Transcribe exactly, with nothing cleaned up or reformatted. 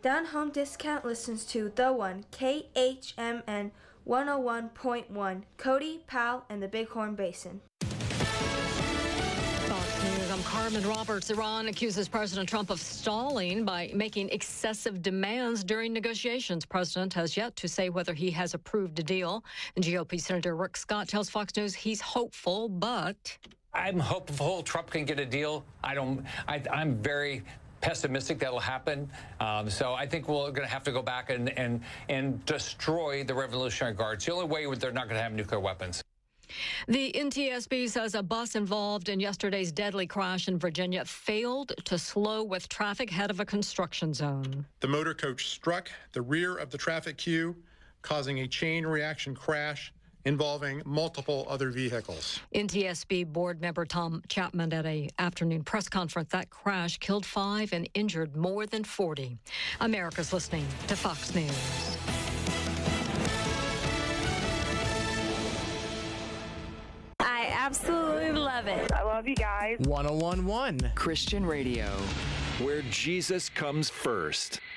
Down Home Discount listens to The One, K H M N one oh one point one, Cody, Powell, and the Bighorn Basin. Fox News, I'm Carmen Roberts. Iran accuses President Trump of stalling by making excessive demands during negotiations. President has yet to say whether he has approved a deal. And G O P Senator Rick Scott tells Fox News he's hopeful, but... I'm hopeful Trump can get a deal. I don't, I, I'm very pessimistic that'll happen. Um, so I think we're going to have to go back and, and, and destroy the Revolutionary Guards. The only way they're not going to have nuclear weapons. The N T S B says a bus involved in yesterday's deadly crash in Virginia failed to slow with traffic ahead of a construction zone. The motor coach struck the rear of the traffic queue, causing a chain reaction crash involving multiple other vehicles. N T S B board member Tom Chapman at a afternoon press conference. That crash killed five and injured more than forty. America's listening to Fox News. I absolutely love it. I love you guys. one oh one point one Christian Radio, where Jesus comes first.